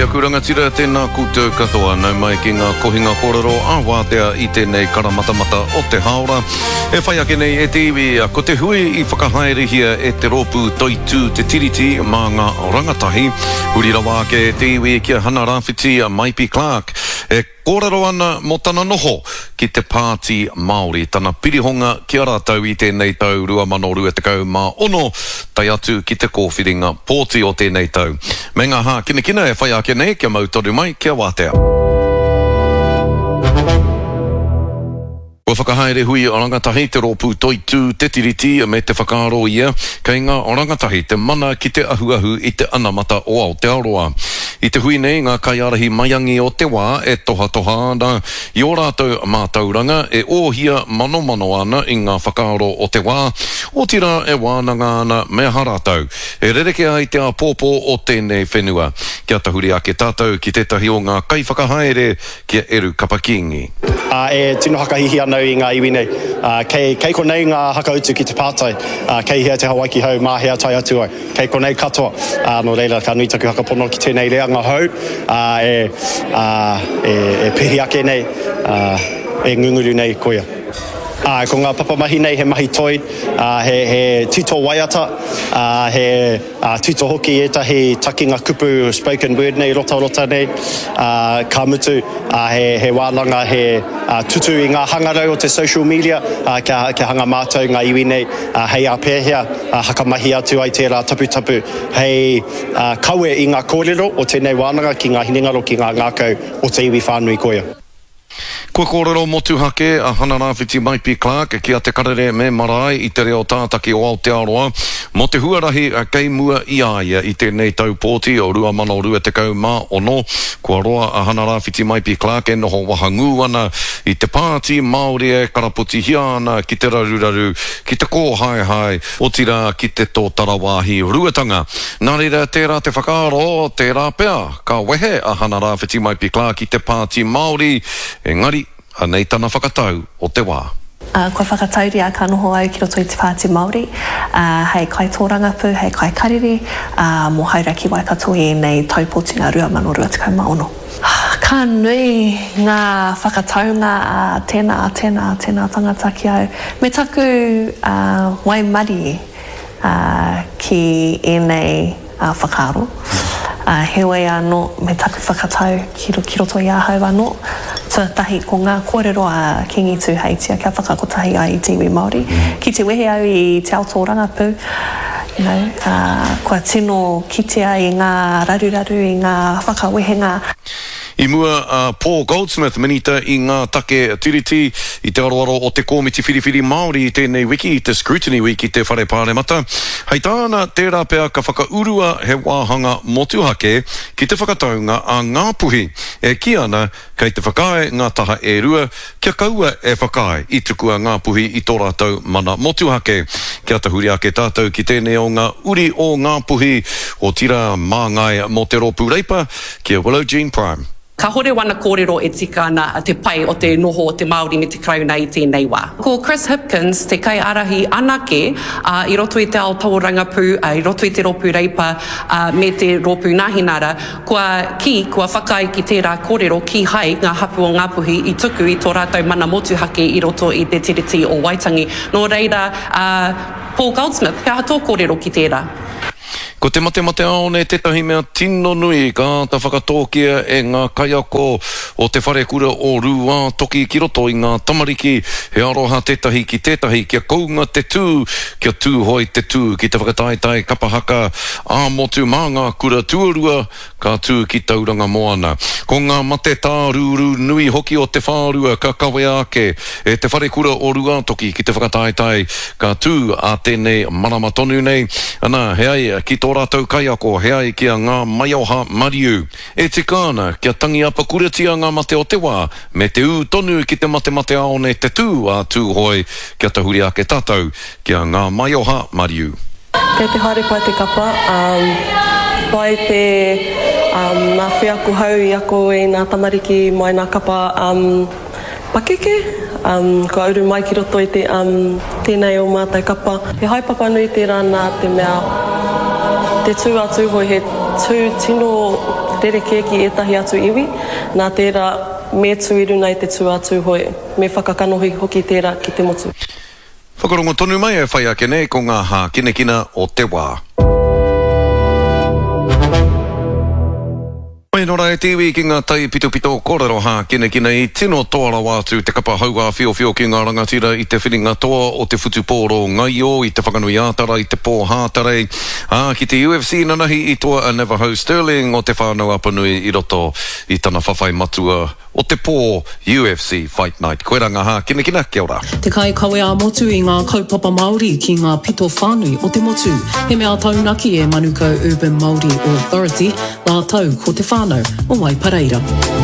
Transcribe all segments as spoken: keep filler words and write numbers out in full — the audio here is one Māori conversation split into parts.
aku rangatira tēnā koutou katoa nau mai ki ngā kohinga kōrero a wātea i tēnei karamatamata o te haora. E whai ake nei e te iwi a ko te hui i whakahaerehia e te rōpū toitū te tiriti mā ngā rangatahi. Huri rawa ake e te iwi kia hana rāwhiti a Maipi Clark. E kōrero ana mo tana noho ki te pāti Māori. Tana pirihonga kia rātau i tēnei tau rua mano rua te kau mā ono tai atu ki te kōwhiringa pōti o tēnei tau. Me ngā hā kina kina e whai ake nei kia mautoru mai kia wātea. Ko whakahaere hui o rangatahi te rōpū toitū te tiriti me te whakaaro ia, kei ngā o rangatahi te mana ki te ahuahu i te anamata o Aotearoa. I te hui nei ngā kaiarahi maiangi o te wā e toha toha ana i o rātou mātauranga e ōhia mano mano ana i ngā whakaaro o te wā, o tira e wānanga ana mea harātau. E rereke ai te apōpō o tēnei whenua. Kia tahuri ake tātou ki tētahi o ngā kai whakahaere kia Eru Kapakingi. Uh, e tino hakahihi anau i ngā iwi nei. Uh, kei, kei konei ngā hakautu ki te pātai. Uh, kei hea te Hawaii hau, mā hea tai atu ai. Kei konei katoa. Uh, no reira, ka nui taku hakapono ki tēnei reanga hau. Uh, e, uh, e, e pihi ake nei. Uh, e ngunguru nei koia. Uh, ko ngā papamahi nei he mahi toi, uh, he, he tito waiata, uh, he uh, tito hoki etahi takinga kupu spoken word nei, rota rota nei, uh, ka mutu, uh, he, he wālanga, he uh, tutu i ngā hangarau o te social media, uh, kia, kia hanga mātou ngā iwi nei, uh, hei a pēhea, uh, hakamahi atu ai tērā tapu tapu, hei uh, kaue i ngā kōrero o tēnei wānanga ki ngā hinengaro ki ngā ngākau o te iwi whānui koia. Kua kōrero motu hake a hana rāwhiti Maipi Clark kia te karere me marae i te reo tātaki o Aotearoa. Mo te huarahi a kei mua i aia i tēnei tau pōti o rua mano rua te kau mā ono. Kua roa a hana rāwhiti Maipi Clark e noho wahangu ana i te pāti Māori e karaputi hia ana ki te raruraru, ki te kō hai hai, o tira ki te tō tarawāhi ruatanga. Nā reira tērā te whakaaro, tērā pea, ka wehe a hana rāwhiti Maipi Clark i te pāti Māori, engari anei tana whakatau o te wā. Uh, ko whakatauri a ka noho au ki roto i te whāti Māori, uh, hei kai tōrangapu, hei kai kariri, uh, mo haura ki Waikato i nei taupōtinga rua mano rua te kau maono. Ka nui ngā whakataunga a uh, tēnā, tēnā, tēnā tangata ki au. Me taku uh, waimari uh, ki i nei uh, whakaaro. Uh, heoi anō me taku whakatau ki, ki roto i ahau anō. Tahi ko ngā kōrero a Kingi tū heitia kia whakakotahi ai i te iwi Māori. Ki te wehe au i te Aotearoa rangapu, you know, uh, kua tino kitea i ngā raruraru, i ngā whakawehenga. I mua uh, Paul Goldsmith minita i ngā take tiriti i te aroaro o te kōmiti whiriwhiri Māori i tēnei wiki, i te Scrutiny Week i te whare pāremata. Hei tāna tērā pea ka whakaurua he wāhanga motuhake ki te whakataunga a ngā puhi. E ki ana kei te whakae ngā taha e rua, kia kaua e whakae i tukua ngā puhi i tō rātou mana motuhake. Kia tahuri ake tātou ki tēnei o ngā uri o ngā puhi o tira māngai mo te rōpū reipa, kia Willow Jean Prime. Ka hore wana kōrero e tika ana te pai o te noho o te Māori me te krauna i tēnei wā. Ko Chris Hipkins, te kai arahi anake uh, i roto i te Aotearoa rangapu, uh, i roto i te rōpū reipa uh, me te rōpū Ngahinara, kua ki, kua whakai ki tērā kōrero ki hai ngā hapu o ngā puhi i tuku i tō rātou mana motuhake i roto i te tiriti o Waitangi. Nō reira, uh, Paul Goldsmith, kia hato kōrero ki tērā. Ko te mate mate aone tētahi mea tino nui ka ta whakatōkia e ngā kaiako o te whare kura o rua toki ki roto i ngā tamariki he aroha tētahi ki tētahi kia kounga te tū, kia tū hoi te tū ki te whakataitai kapahaka a motu mā ngā kura tuarua ka tū ki tauranga moana. Ko ngā mate tā rūru nui hoki o te whārua ka kawe ake e te whare kura o rua toki ki te whakataitai ka tū a tēnei marama tonu nei. Ana heai ki tō rātou kaiako heai kia ngā maioha mariu. E te kāna kia tangi apa kuretia ngā mate o te wā me te ū tonu ki te mate mate aone te tū a tū hoi kia tahuri ake tātou kia ngā maioha mariu. Kei te haere pai te kapa, um, pai te um, ngā whiaku hau i ako i ngā tamariki mai ngā kapa um, pakeke. Um, ko auru mai ki roto i te um, tēnei o mātai kapa. He haipapa nui te rana te mea te tū atu hoi he tū tino rereke ki etahi atu iwi, nā tērā me tuiru nei te tū atu hoi, me whakakanohi hoki tērā ki te motu. Whakarongo tonu mai e whai ake nei ko ngā hā kine kina o te wā. Mai nora e tiwi ki ngā tai pito pito kōrero hā kine kina i tino toara wātu te kapa hauā whio whio ki ngā rangatira i te whiringa toa o te whutupōro ngai o i te whakanui ātara i te pō hātarei. Ah, ki te U F C nanahi i toa a Navajo Sterling o te whānau apanui i roto i tana whawhai matua o te pō U F C Fight Night. Koe ranga hā kine kina, kia ora. Te kai kawe a motu i ngā kaupapa Māori ki ngā pito whānui o te motu. He mea taunaki e Manukau Urban Māori Authority, ngā tau ko te whānau o Waipareira.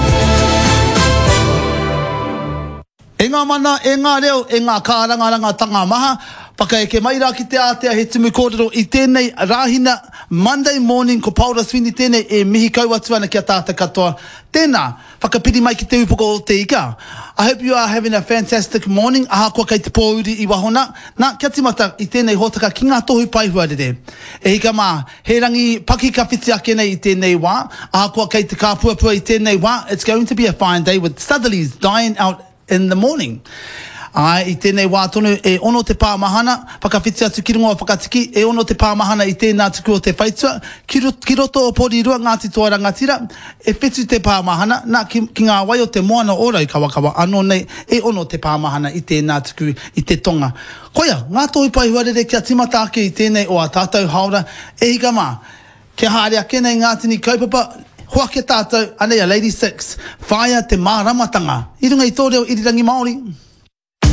E ngā mana, e ngā reo, e ngā kārangaranga tanga maha, paka e ke maira ki te Aotea he tumu kōrero i tēnei rāhina Monday morning ko Paula Sweeney tēnei e mihi kau atu ana kia tāta katoa. Tēnā, whakapiri mai ki te upoko o te ika. I hope you are having a fantastic morning. Aha kua kei te pōuri i wahona. Nā, kia timata i tēnei hōtaka ki ngā tohu pai huarere. E hika mā, he rangi paki ka whiti ake nei i tēnei wā. Aha kua kei te kāpuapua i tēnei wā. It's going to be a fine day with southerlies dying out in the morning. Ai, i tēnei wā tonu e ono te pāmahana, whakawhiti atu ki rungo whakatiki, e ono te pāmahana i tēnā tuku o te whaitua, ki, ki roto o pori rua Ngāti Toa Rangatira, e whetu te pāmahana, nā ki, ki ngā wai o te moana orau kawakawa, anō nei, e ono te pāmahana i tēnā tuku i te tonga. Koia, ngā tohu pai huarere kia timata ake i tēnei o a tātou haura, e hika mā, kia haere ake nei Ngātini kaupapa, hoa ke tātou, anei a Lady Six, whaia te māramatanga, i runga i tōreo irirangi Māori.